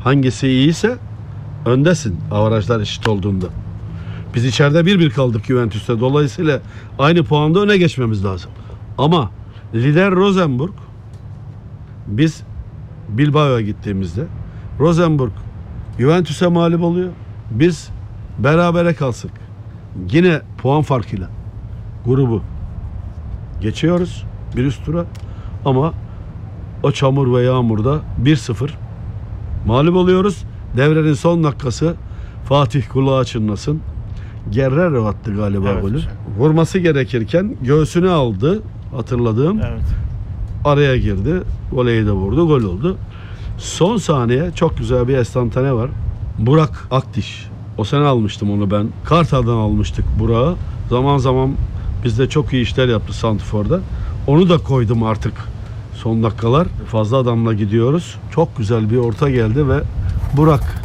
Hangisi iyiyse öndesin avarajlar eşit olduğunda. Biz içeride 1-1 kaldık Juventus'ta. Dolayısıyla aynı puanda öne geçmemiz lazım. Ama lider Rosenborg, biz Bilbao'ya gittiğimizde Rosenborg Juventus'a mağlup oluyor. Biz berabere kalsak yine puan farkıyla grubu geçiyoruz bir üst tura, ama o çamur ve yağmurda 1-0 mağlup oluyoruz. Devrenin son dakikası Fatih kulağı çınlasın, Guerrero attı galiba golü. Vurması gerekirken göğsüne aldı, hatırladığım. Evet. Araya girdi. Voleyi de vurdu. Gol oldu. Son saniye çok güzel bir estantane var. Burak Akdiş. O sene almıştım onu ben. Kartal'dan almıştık Burak'ı. Zaman zaman bizde çok iyi işler yaptı santrforda. Onu da koydum artık. Son dakikalar. Fazla adamla gidiyoruz. Çok güzel bir orta geldi ve Burak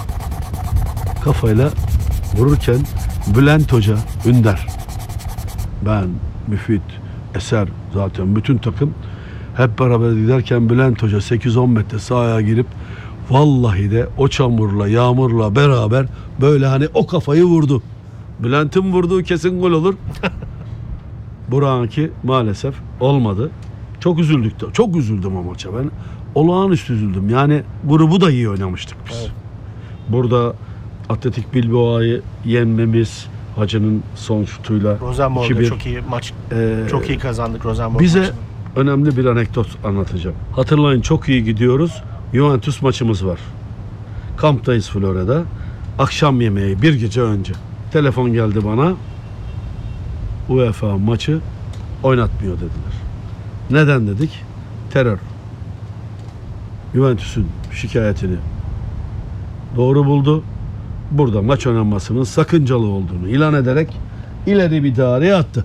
kafayla vururken Bülent Hoca, Ünder, ben, Müfit, Eser, zaten bütün takım hep beraber giderken Bülent Hoca 8-10 metre sahaya girip vallahi de o çamurla, yağmurla beraber böyle hani o kafayı vurdu. Bülent'in vurduğu kesin gol olur. Burak'ınki maalesef olmadı. Çok üzüldük de. Çok üzüldüm o maça ben. Olağanüstü üzüldüm. Yani grubu da iyi oynamıştık biz. Evet. Burada Atletik Bilbao'yu yenmemiz, Hacı'nın son şutuyla Rosenborg'da 2-1. çok iyi maç. Çok iyi kazandık Rosenborg Bize maçını. önemli bir anekdot anlatacağım. Hatırlayın, çok iyi gidiyoruz. Juventus maçımız var. Kamptayız Florya'da. Akşam yemeği bir gece önce. Telefon geldi bana. UEFA maçı oynatmıyor dediler. Neden dedik? Terör. Juventus'un şikayetini doğru buldu. Burada maç oynanmasının sakıncalı olduğunu ilan ederek ileri bir daireye attı.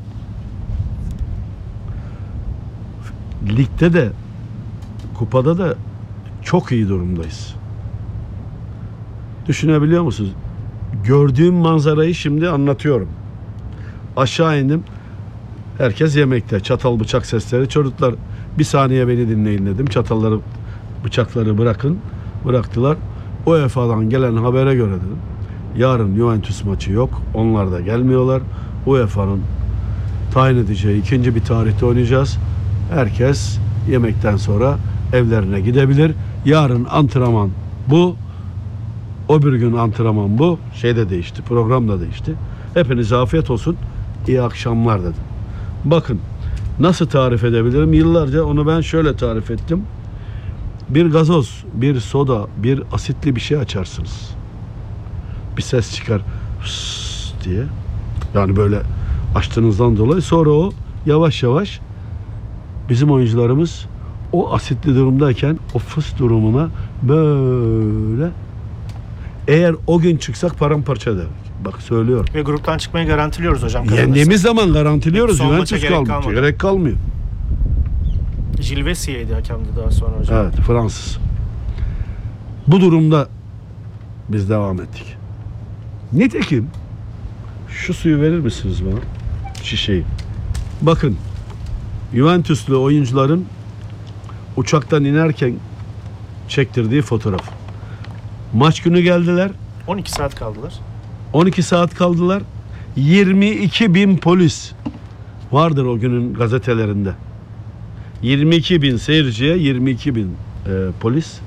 Ligde de kupada da çok iyi durumdayız. Düşünebiliyor musunuz? Gördüğüm manzarayı şimdi anlatıyorum. Aşağı indim. Herkes yemekte. Çatal bıçak sesleri. Çocuklar bir saniye beni dinleyin dedim. Çatalları, bıçakları bırakın. Bıraktılar. UEFA'dan gelen habere göre dedim, yarın Juventus maçı yok. Onlar da gelmiyorlar. UEFA'nın tayin edeceği ikinci bir tarihte oynayacağız. Herkes yemekten sonra evlerine gidebilir. Yarın antrenman bu. Öbür gün antrenman bu. Şey de değişti. Program da değişti. Hepinize afiyet olsun. İyi akşamlar dedim. Bakın nasıl tarif edebilirim? Yıllarca onu ben şöyle tarif ettim. Bir gazoz, bir soda, bir asitli bir şey açarsınız. Bir ses çıkar fıs diye. Yani böyle açtığınızdan dolayı sonra o yavaş yavaş bizim oyuncularımız o asitli durumdayken o fıs durumuna böyle, eğer o gün çıksak paramparça eder. Bak söylüyorum. Ve gruptan çıkmayı garantiliyoruz hocam. Yendiğimiz zaman garantiliyoruz. Son maça Juventus gerek kalmadı. gerek kalmıyor. Gilvesiydi hakemdi daha sonra hocam. Evet, Fransız. Bu durumda biz devam ettik. Nitekim şu suyu verir misiniz bana? Şişeyi. Bakın, Juventuslu oyuncuların uçaktan inerken çektirdiği fotoğraf. Maç günü geldiler. 12 saat kaldılar. 12 saat kaldılar. 22.000 polis vardır o günün gazetelerinde. 22.000 seyirciye 22.000 polis.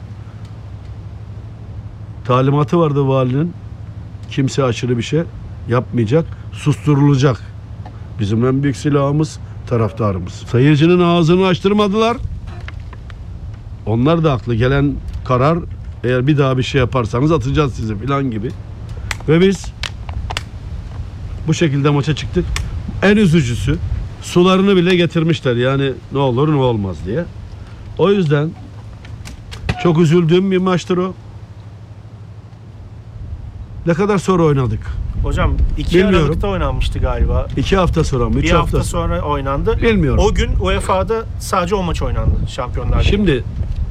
Talimatı vardı valinin. Kimse aşırı bir şey yapmayacak. Susturulacak. Bizim en büyük silahımız taraftarımız. Seyircinin ağzını açtırmadılar. Onlar da haklı. Gelen karar, eğer bir daha bir şey yaparsanız atacağız sizi filan gibi. Ve biz bu şekilde maça çıktık. En üzücüsü, sularını bile getirmişler. Yani ne olur ne olmaz diye. O yüzden çok üzüldüğüm bir maçtır o. Ne kadar sonra oynadık? Hocam 2 Bilmiyorum. Aralık'ta oynanmıştı galiba. 2 hafta sonra mı? 3 Bir hafta sonra oynandı. Bilmiyorum. O gün UEFA'da sadece o maç oynandı Şampiyonlar Ligi. Şimdi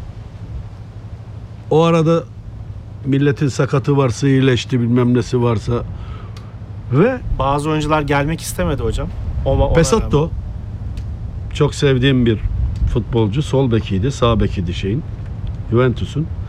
o arada milletin sakatı varsa, iyileşti, bilmem nesi varsa ve Bazı oyuncular gelmek istemedi hocam. Ona Pesotto, rağmen. çok sevdiğim bir futbolcu, sol bekiydi, sağ bekiydi şeyin, Juventus'un.